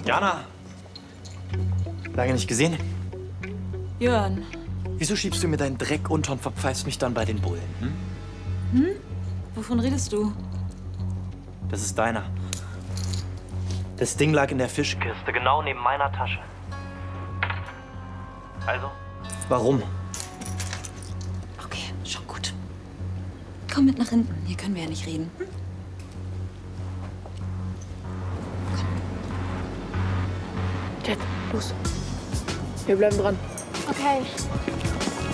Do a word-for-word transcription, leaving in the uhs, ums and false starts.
Jana! Lange nicht gesehen. Jörn. Wieso schiebst du mir deinen Dreck unter und verpfeifst mich dann bei den Bullen? Hm? Hm? Wovon redest du? Das ist deiner. Das Ding lag in der Fischkiste, genau neben meiner Tasche. Also? Warum? Okay, schon gut. Komm mit nach hinten. Hier können wir ja nicht reden. Hm? Ted, los. Wir bleiben dran. Okay.